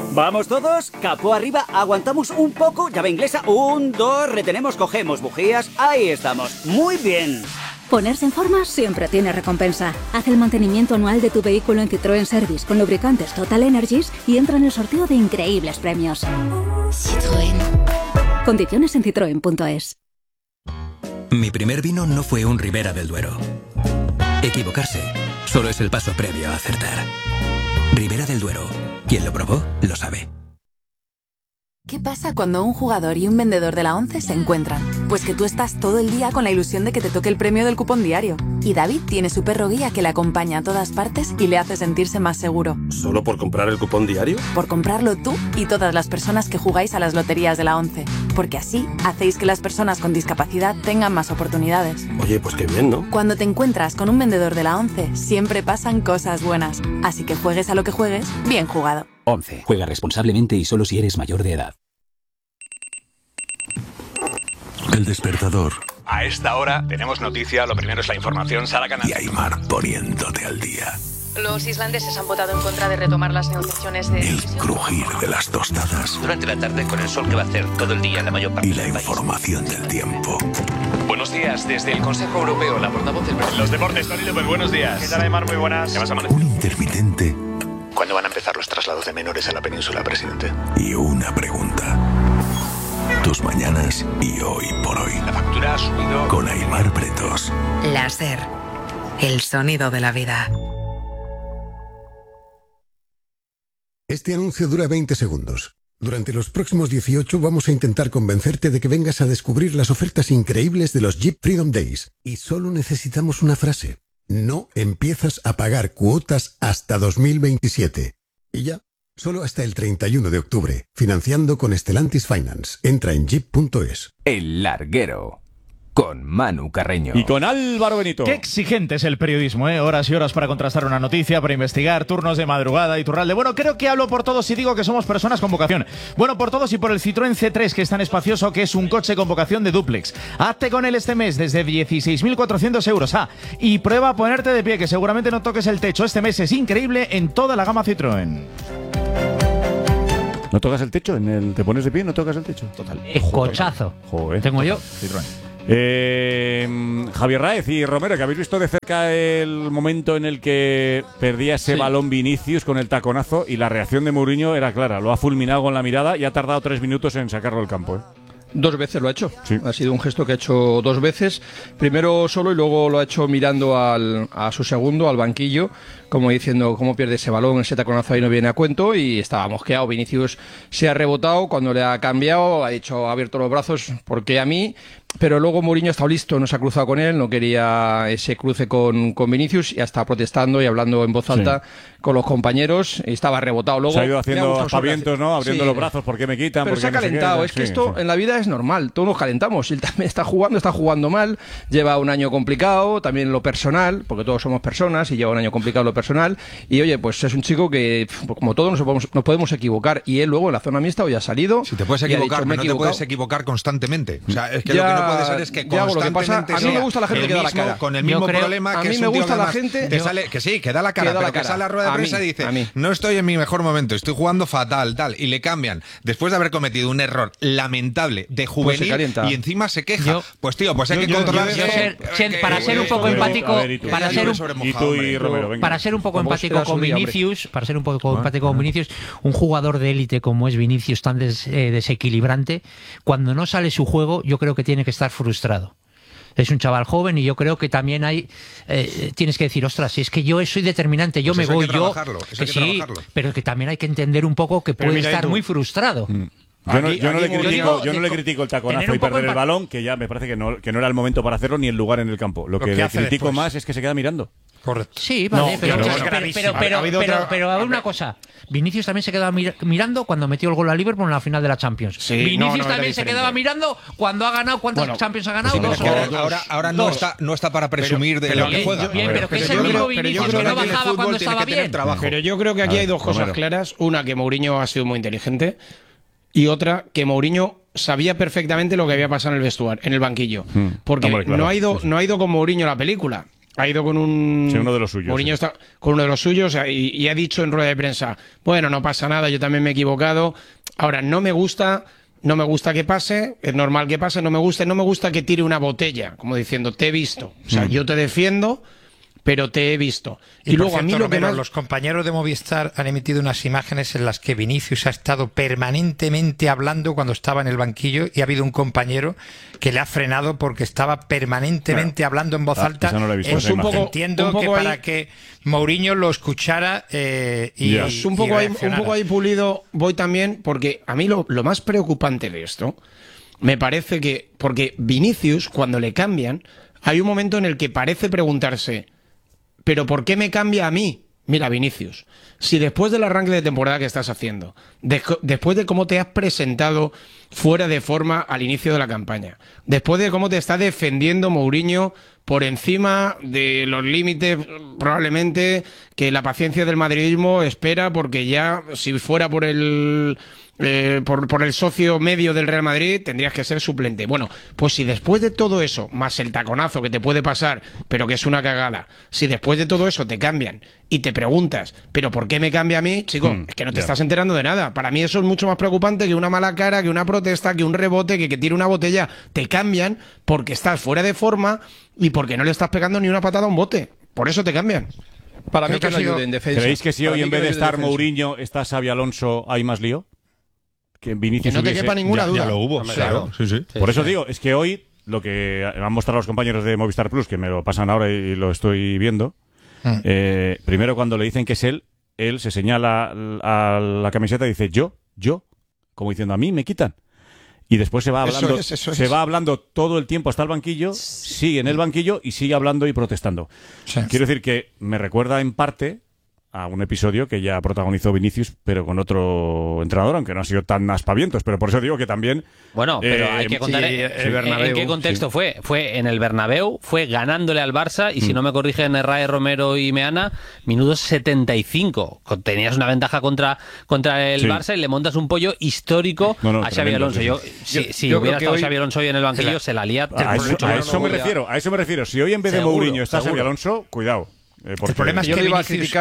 Vamos todos, capó arriba, aguantamos un poco, llave inglesa, 1, 2, retenemos, cogemos bujías, ahí estamos, muy bien. Ponerse en forma siempre tiene recompensa. Haz el mantenimiento anual de tu vehículo en Citroën Service con lubricantes Total Energies y entra en el sorteo de increíbles premios. Citroën. Condiciones en citroen.es. Mi primer vino no fue un Ribera del Duero. Equivocarse solo es el paso previo a acertar. Ribera del Duero. Quien lo probó, lo sabe. ¿Qué pasa cuando un jugador y un vendedor de la ONCE se encuentran? Pues que tú estás todo el día con la ilusión de que te toque el premio del cupón diario. Y David tiene su perro guía que le acompaña a todas partes y le hace sentirse más seguro. ¿Solo por comprar el cupón diario? Por comprarlo tú y todas las personas que jugáis a las loterías de la ONCE. Porque así hacéis que las personas con discapacidad tengan más oportunidades. Oye, pues qué bien, ¿no? Cuando te encuentras con un vendedor de la ONCE, siempre pasan cosas buenas. Así que juegues a lo que juegues, bien jugado. 11. Juega responsablemente y solo si eres mayor de edad. El despertador. A esta hora tenemos noticia, lo primero es la información, Sara Canal. Y Aimar poniéndote al día. Los islandeses han votado en contra de retomar las negociaciones de... El crujir de las tostadas. Durante la tarde con el sol que va a hacer todo el día en la mayor parte y la información del tiempo. Buenos días, desde el Consejo Europeo, la portavoz del... Los deportes, Tony López, buenos días. ¿Qué tal, Aimar? Muy buenas. ¿Qué vas a amanecer? Un intermitente. ¿Cuándo van a empezar los traslados de menores a la península, presidente? Y una pregunta. Tus mañanas y hoy por hoy. La factura ha subido... Con Aimar Pretos. Láser. El sonido de la vida. Este anuncio dura 20 segundos. Durante los próximos 18 vamos a intentar convencerte de que vengas a descubrir las ofertas increíbles de los Jeep Freedom Days. Y solo necesitamos una frase. No empiezas a pagar cuotas hasta 2027. Y ya, solo hasta el 31 de octubre. Financiando con Stellantis Finance. Entra en jeep.es. El Larguero. Con Manu Carreño. Y con Álvaro Benito. Qué exigente es el periodismo, ¿eh? Horas y horas para contrastar una noticia, para investigar, turnos de madrugada y turralde. Bueno, creo que hablo por todos si digo que somos personas con vocación. Bueno, por todos y por el Citroën C3, que es tan espacioso que es un coche con vocación de dúplex. Hazte con él este mes desde 16.400 euros. Y prueba a ponerte de pie, que seguramente no toques el techo. Este mes es increíble en toda la gama Citroën. ¿No tocas el techo? ¿Te pones de pie y no tocas el techo? Total. Cochazo. Joder. Tengo yo. Citroën. Javier Raez y Romero, que habéis visto de cerca el momento en el que perdía ese balón Vinicius con el taconazo, y la reacción de Mourinho era clara, lo ha fulminado con la mirada y ha tardado 3 minutos en sacarlo del campo. 2 veces lo ha hecho. Sí. Ha sido un gesto que ha hecho 2 veces. Primero solo y luego lo ha hecho mirando a su segundo, al banquillo, como diciendo cómo pierde ese balón, ese taconazo ahí no viene a cuento, y estaba mosqueado. Vinicius se ha rebotado cuando le ha cambiado, ha dicho, ha abierto los brazos, porque a mí... Pero luego Mourinho ha estado listo, no se ha cruzado con él, no quería ese cruce con Vinicius, y estaba protestando y hablando en voz alta con los compañeros, y estaba rebotado. Luego se ha ido haciendo aspavientos, ¿no? Abriendo los brazos, ¿por qué me quitan? Pero se ha calentado, es que esto en la vida es normal, todos nos calentamos. Él también está jugando mal, lleva un año complicado, también en lo personal, porque todos somos personas y lleva un año complicado en lo personal, y oye, pues es un chico que, como todos, nos podemos equivocar, y él luego en la zona mixta hoy ha salido. Si te puedes equivocar, pero no te puedes equivocar constantemente. O sea, es que lo que no puede ser es que constantemente a mí me gusta la gente que da la cara. Con el mismo problema, que a mí me gusta la gente te sale, que sí, que da la cara, pero que sale a la rueda de prensa y dice, no estoy en mi mejor momento, estoy jugando fatal, tal, y le cambian después de haber cometido un error lamentable de juvenil, y encima se queja. Pues tío, pues hay que controlar eso. Para ser un poco empático, para ser un poco empático con Vinicius, un jugador de élite como es Vinicius, tan desequilibrante, cuando no sale su juego, yo creo que tiene que estar frustrado. Es un chaval joven y yo creo que también tienes que decir, ostras, si es que yo soy determinante, yo pues me voy, que sí, pero que también hay que entender un poco que puede estar muy frustrado. Yo no le critico el taconazo y perder el balón, que ya me parece que no era el momento para hacerlo ni el lugar en el campo. Lo que le critico más es que se queda mirando. Correcto. Sí, vale, pero a ver una cosa. Vinicius también se quedaba mirando cuando metió el gol a Liverpool en la final de la Champions. Sí, Vinicius también se quedaba mirando cuando ha ganado. ¿Cuántas Champions ha ganado? Ahora no está para presumir de lo que juega. Pero que es el mismo Vinicius que no bajaba cuando estaba bien. Pero yo creo que aquí hay dos cosas claras. Una, que Mourinho ha sido muy inteligente, y otra, que Mourinho sabía perfectamente lo que había pasado en el vestuario, en el banquillo. Porque no ha ido con Mourinho a la película. ha ido con un... Sí, uno de los suyos. Mourinho está con uno de los suyos y ha dicho en rueda de prensa, bueno, no pasa nada, yo también me he equivocado. Ahora, no me gusta que pase, es normal que pase, no me gusta que tire una botella, como diciendo, te he visto. O sea, yo te defiendo, pero te he visto. Y luego, cierto, a mí lo Romero, que más... los compañeros de Movistar han emitido unas imágenes en las que Vinicius ha estado permanentemente hablando cuando estaba en el banquillo, y ha habido un compañero que le ha frenado porque estaba permanentemente hablando en voz alta. No lo he visto, entiendo que para que Mourinho lo escuchara y un poco ahí pulido voy también, porque a mí lo más preocupante de esto me parece que, porque Vinicius, cuando le cambian, hay un momento en el que parece preguntarse, ¿pero por qué me cambia a mí? Mira, Vinicius, si después del arranque de temporada que estás haciendo, después de cómo te has presentado fuera de forma al inicio de la campaña, después de cómo te está defendiendo Mourinho por encima de los límites probablemente que la paciencia del madridismo espera, porque ya si fuera por el socio medio del Real Madrid tendrías que ser suplente. Bueno, pues si después de todo eso, más el taconazo que te puede pasar, pero que es una cagada, si después de todo eso te cambian y te preguntas, ¿pero por qué me cambia a mí? Chico, es que no te estás enterando de nada. Para mí eso es mucho más preocupante que una mala cara, que una protesta, que un rebote, que tire una botella. Te cambian porque estás fuera de forma y porque no le estás pegando ni una patada a un bote. Por eso te cambian. Para mí que no ayude en defensa. ¿Creéis que si hoy en vez de estar Mourinho está Xabi Alonso hay más lío? Que no te quepa ninguna duda. Ya lo hubo, claro. Sí. Por eso digo, es que hoy lo que han mostrado los compañeros de Movistar Plus, que me lo pasan ahora y lo estoy viendo, primero cuando le dicen que es él se señala a la camiseta y dice yo, como diciendo a mí me quitan. Y después se va hablando, va hablando todo el tiempo hasta el banquillo, sigue en el banquillo y sigue hablando y protestando. Quiero decir que me recuerda en parte a un episodio que ya protagonizó Vinicius, pero con otro entrenador, aunque no ha sido tan aspavientos, pero por eso digo que también... Bueno, pero hay que contar en qué contexto fue. Fue en el Bernabéu, fue ganándole al Barça, y si no me corrigen Herrera, Romero y Meana, minutos 75. Tenías una ventaja contra el Barça y le montas un pollo histórico a Xabi Alonso. Si hubiera estado Xabi Alonso hoy en el banquillo, se la lía. A eso me refiero. Si hoy en vez de Mourinho está Xabi Alonso, cuidado. El problema es que yo iba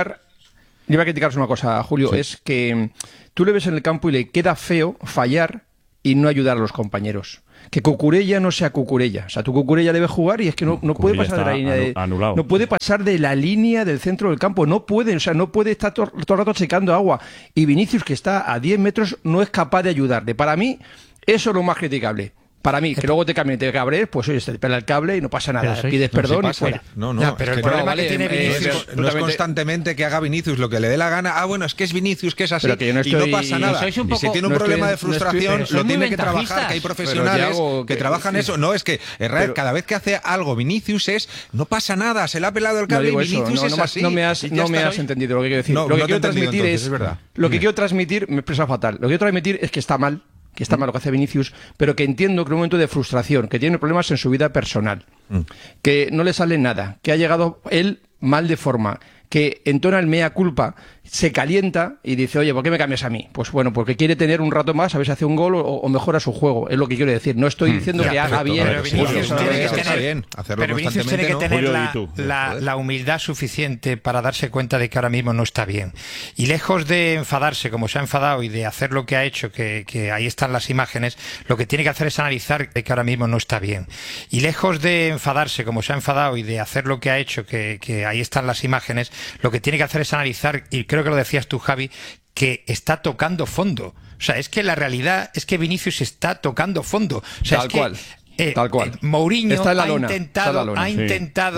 a criticaros una cosa, Julio, es que tú le ves en el campo y le queda feo fallar y no ayudar a los compañeros. Que Cucurella no sea Cucurella. O sea, tu Cucurella debe jugar y es que no puede pasar de la línea no puede pasar de la línea del centro del campo. No puede, no puede estar todo el rato checando agua. Y Vinicius, que está a 10 metros, no es capaz de ayudarle. Para mí, eso es lo más criticable. Para mí, que luego te cambien, te cabres, pues oye, te pela el cable y no pasa nada. Pides perdón y fuera. Pero el problema que tiene Vinicius no es constantemente que haga Vinicius lo que le dé la gana. Bueno, es que es Vinicius, que es así, y no pasa nada. Y si tiene un problema de frustración, lo tiene que trabajar, que hay profesionales que trabajan eso. No, es que cada vez que hace algo Vinicius no pasa nada, se le ha pelado el cable y Vinicius es así. No me has entendido lo que quiero decir. Lo que quiero transmitir es... Lo que quiero transmitir, me he expresado fatal. Lo que quiero transmitir es que está mal lo que hace Vinicius, pero que entiendo que en un momento de frustración, que tiene problemas en su vida personal, que no le sale nada, que ha llegado él mal de forma, que entona el mea culpa, se calienta y dice, oye, ¿por qué me cambias a mí? Pues bueno, porque quiere tener un rato más, a ver si hace un gol o mejora su juego, es lo que quiero decir. No estoy diciendo que haga bien. Pero Vinicius tiene que tener la humildad suficiente para darse cuenta de que ahora mismo no está bien. Y lejos de enfadarse como se ha enfadado y de hacer lo que ha hecho, que ahí están las imágenes, lo que tiene que hacer es analizar que ahora mismo no está bien. Y lejos de enfadarse como se ha enfadado y de hacer lo que ha hecho, que ahí están las imágenes, lo que tiene que hacer es analizar, y creo que lo decías tú, Javi, que está tocando fondo. O sea, es que la realidad es que Vinicius está tocando fondo. O sea, Tal cual. Mourinho ha intentado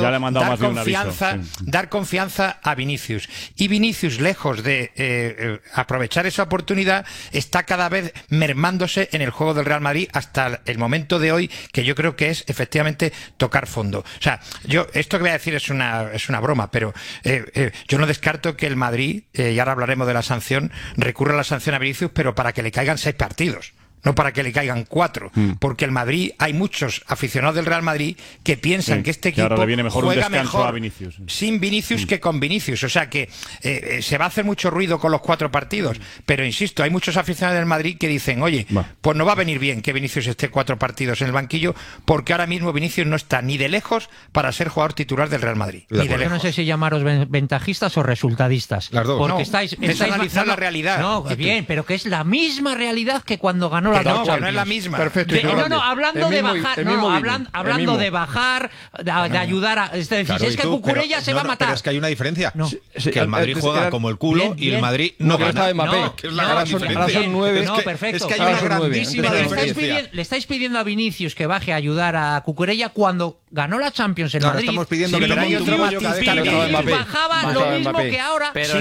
dar confianza a Vinicius. Y Vinicius, lejos de aprovechar esa oportunidad, está cada vez mermándose en el juego del Real Madrid hasta el momento de hoy, que yo creo que es efectivamente tocar fondo. O sea, esto que voy a decir es una broma, pero yo no descarto que el Madrid, y ahora hablaremos de la sanción, recurra a la sanción a Vinicius, pero para que le caigan 6 partidos. no para que le caigan 4, porque el Madrid, hay muchos aficionados del Real Madrid que piensan que este equipo le viene mejor juega un descanso mejor a Vinicius. sin Vinicius que con Vinicius, o sea que se va a hacer mucho ruido con los 4 partidos, pero insisto, hay muchos aficionados del Madrid que dicen, oye, pues no va a venir bien que Vinicius esté 4 partidos en el banquillo, porque ahora mismo Vinicius no está ni de lejos para ser jugador titular del Real Madrid. Ni de lejos. Yo no sé si llamaros ventajistas o resultadistas. Las dos. Porque No, estáis analizar la realidad. No, bien, pero que es la misma realidad que cuando ganó la Champions. No es la misma. Perfecto. Hablando de bajar, hablando de bajar, de ayudar a... Es decir, es que Cucurella se va a matar. Pero es que hay una diferencia. Que el Madrid juega como el culo y el Madrid no gana. Ahora son 9. No, perfecto. Es que hay una grandísima diferencia. Le estáis pidiendo a Vinicius que baje a ayudar a Cucurella cuando ganó la Champions en Madrid. Estamos pidiendo que no bajaba lo mismo que ahora. Pero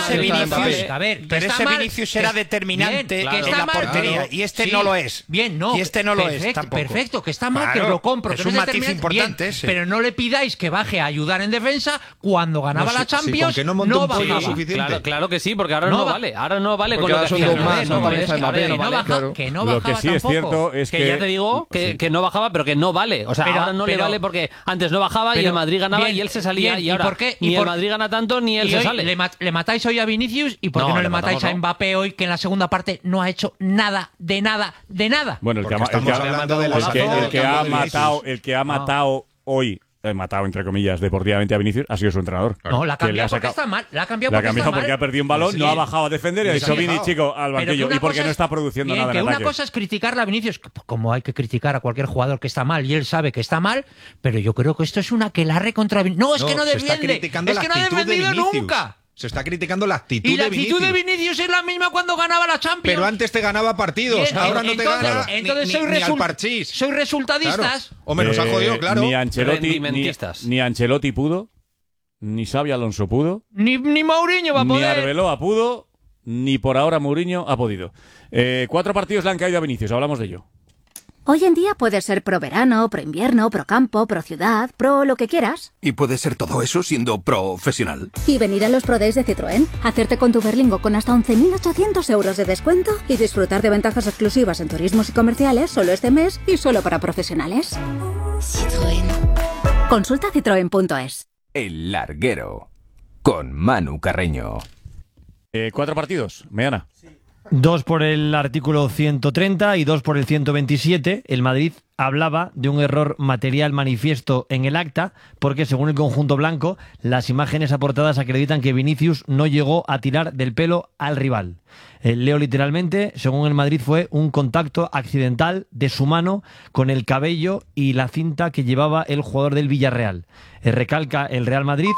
ese Vinicius era determinante en la portería y este no lo es. Bien, no. Y este no lo es tampoco. Perfecto, que está mal, que os lo compro. Es un matiz importante ese. Pero no le pidáis que baje a ayudar en defensa cuando ganaba la Champions. Que no bajaba. Claro que sí, porque ahora no vale. Ahora no vale con lo que hacía. Que no bajaba. Lo que sí es cierto es que ya te digo que no bajaba, pero que no vale. O sea, ahora no le vale porque antes no bajaba y el Madrid ganaba y él se salía. Y ahora ni el Madrid gana tanto ni él se sale. Le matáis hoy a Vinicius y ¿por qué no le matáis a Mbappé hoy, que en la segunda parte no ha hecho nada, de nada? Bueno, el que ha matado hoy, matado entre comillas deportivamente a Vinicius, ha sido su entrenador. No, la ha cambiado porque está mal. La ha cambiado porque ha perdido un balón, no ha bajado a defender y ha dicho Vini, chico, al banquillo. Y porque no está produciendo nada en ataque. Una cosa es criticarle a Vinicius, como hay que criticar a cualquier jugador que está mal y él sabe que está mal, pero yo creo que esto es una aquelarre contra Vinicius. No, es que no defiende. Es que no ha defendido nunca. Se está criticando la actitud de Vinicius. Y la actitud de Vinicius es la misma cuando ganaba la Champions. Pero antes te ganaba partidos, ahora no te gana ni al parchís. Sois resultadistas. Claro. Hombre, nos ha jodido, claro. Ni Ancelotti pudo, ni Xabi Alonso pudo, ni Mourinho va a poder. Ni Arbeloa pudo, ni por ahora Mourinho ha podido. 4 partidos le han caído a Vinicius, hablamos de ello. Hoy en día puedes ser pro verano, pro invierno, pro campo, pro ciudad, pro lo que quieras. ¿Y puedes ser todo eso siendo profesional? Y venir a los Pro Days de Citroën, hacerte con tu Berlingo con hasta 11.800 euros de descuento y disfrutar de ventajas exclusivas en turismos y comerciales solo este mes y solo para profesionales. Citroën. Consulta citroen.es. El Larguero, con Manu Carreño. 4 partidos, Meana. 2 por el artículo 130 y 2 por el 127. El Madrid hablaba de un error material manifiesto en el acta porque, según el conjunto blanco, las imágenes aportadas acreditan que Vinicius no llegó a tirar del pelo al rival. Leo literalmente, según el Madrid fue un contacto accidental de su mano con el cabello y la cinta que llevaba el jugador del Villarreal. Recalca el Real Madrid